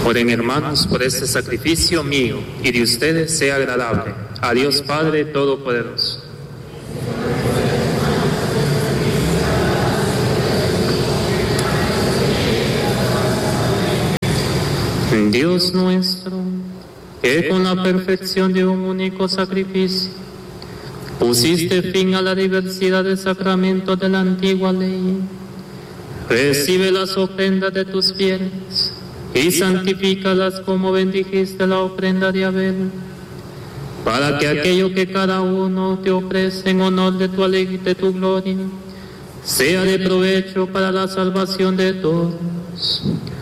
Oren, hermanos, por este sacrificio mío y de ustedes sea agradable a Dios Padre Todopoderoso. Dios nuestro, que con la perfección de un único sacrificio pusiste fin a la diversidad de sacramentos de la antigua ley, recibe las ofrendas de tus fieles y santifícalas como bendijiste la ofrenda de Abel, para que aquello que cada uno te ofrece en honor de tu alegría y de tu gloria sea de provecho para la salvación de todos.